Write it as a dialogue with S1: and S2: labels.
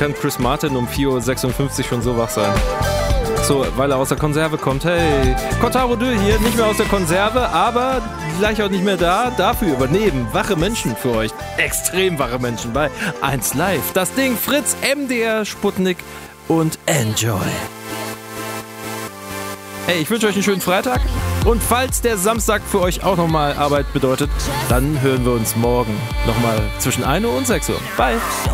S1: kann Chris Martin um 4.56 Uhr schon so wach sein. So, weil er aus der Konserve kommt. Hey, Kotaro Dö hier, nicht mehr aus der Konserve, aber gleich auch nicht mehr da. Dafür übernehmen wache Menschen für euch. Extrem wache Menschen bei 1 Live. Das Ding Fritz, MDR, Sputnik und Enjoy. Hey, ich wünsche euch einen schönen Freitag. Und falls der Samstag für euch auch nochmal Arbeit bedeutet, dann hören wir uns morgen nochmal zwischen 1 Uhr und 6 Uhr. Bye.